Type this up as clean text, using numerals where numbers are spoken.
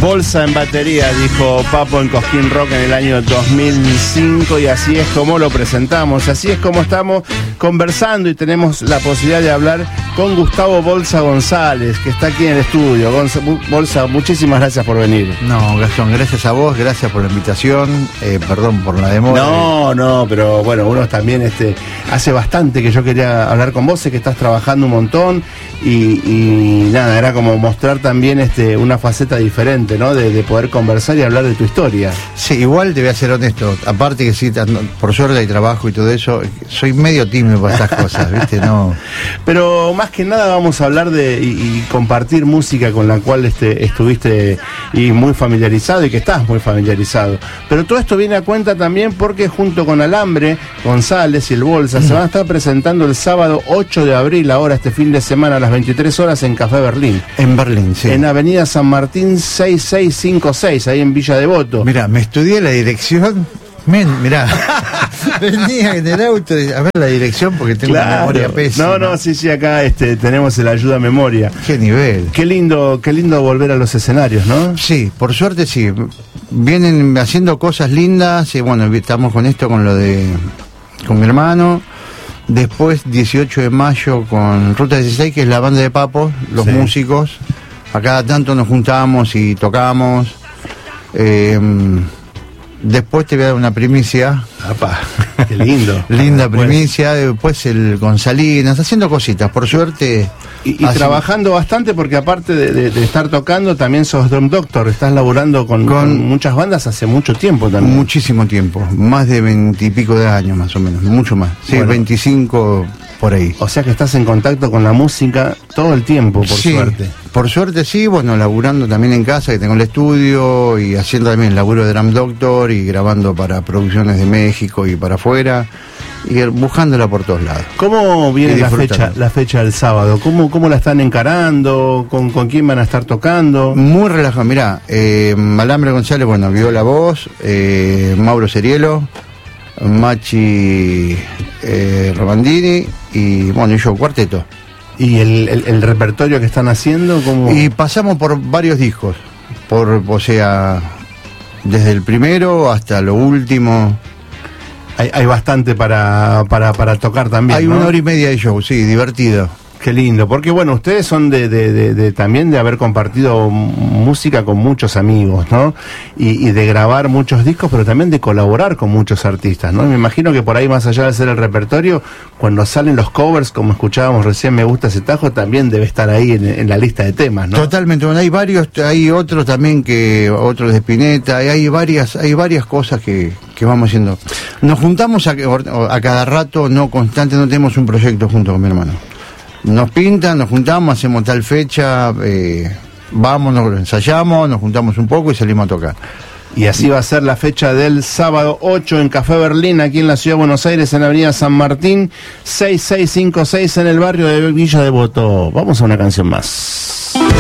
Bolsa en batería, dijo Papo en Cosquín Rock en el año 2005, y así es como lo presentamos, así es como estamos conversando y tenemos la posibilidad de hablar con Gustavo Bolsa González, que está aquí en el estudio. Bolsa, muchísimas gracias por venir. No, Gastón, gracias a vos, gracias por la invitación, perdón por la demora. No, pero bueno, uno también hace bastante que yo quería hablar con vos, sé que estás trabajando un montón y nada, era como mostrar también una faceta diferente, ¿no? De poder conversar y hablar de tu historia. Sí, igual te voy a ser honesto, aparte que sí, por suerte hay trabajo y todo eso, soy medio tímido para estas cosas, ¿viste? No. Pero más que nada vamos a hablar y compartir música con la cual estuviste y muy familiarizado y que estás muy familiarizado. Pero todo esto viene a cuenta también porque junto con Alambre González y el Bolsa se van a estar presentando el sábado 8 de abril, ahora este fin de semana a las 23 horas en Café Berlín. En Berlín, sí. En Avenida San Martín 6656, ahí en Villa Devoto. Mira, me estudié la dirección. Mirá, venía en el auto a ver la dirección porque tengo una memoria pésima. No, sí, acá tenemos el ayuda a memoria. Qué nivel. Qué lindo volver a los escenarios, ¿no? Sí, por suerte sí. Vienen haciendo cosas lindas y bueno, estamos con esto, con mi hermano. Después, 18 de mayo, con Ruta 16, que es la banda de Papo, los músicos. A cada tanto nos juntamos y tocamos. Después te voy a dar una primicia. ¡Apa! ¡Qué lindo! Linda primicia. Después el Gonzalinas, haciendo cositas, por suerte. Y trabajando bastante porque aparte de estar tocando, también sos drum doctor. Estás laburando con muchas bandas hace mucho tiempo también. Muchísimo tiempo. Más de 20 y pico de años más o menos. Mucho más. Sí, bueno, 25 por ahí. O sea que estás en contacto con la música todo el tiempo, por suerte. Por suerte sí, bueno, laburando también en casa, que tengo el estudio, y haciendo también laburo de drum doctor y grabando para producciones de México y para afuera, y buscándola por todos lados. ¿Cómo viene la fecha del sábado? ¿Cómo la están encarando? ¿Con quién van a estar tocando? Muy relajado, mirá, Alambre González, bueno, vio la voz, Mauro Serielo, Machi Romandini y bueno, yo cuarteto. ¿Y el repertorio que están haciendo? ¿Cómo? Y pasamos por varios discos, o sea, desde el primero hasta lo último. Hay bastante para tocar también, hay, ¿no? 1 hora y media de show, sí, divertido. Qué lindo, porque bueno, ustedes son también de haber compartido música con muchos amigos, ¿no? Y de grabar muchos discos, pero también de colaborar con muchos artistas, ¿no? Me imagino que por ahí, más allá de hacer el repertorio, cuando salen los covers, como escuchábamos recién, Me Gusta Ese Tajo, también debe estar ahí en la lista de temas, ¿no? Totalmente, bueno, hay otros también, otros de Spinetta, hay varias cosas que vamos haciendo. Nos juntamos a cada rato, no constante, no tenemos un proyecto junto con mi hermano. Nos pintan, nos juntamos, hacemos tal fecha, vamos, nos ensayamos, nos juntamos un poco y salimos a tocar. Y así va a ser la fecha del sábado 8 en Café Berlín, aquí en la Ciudad de Buenos Aires, en Avenida San Martín, 6656, en el barrio de Villa Devoto. Vamos a una canción más.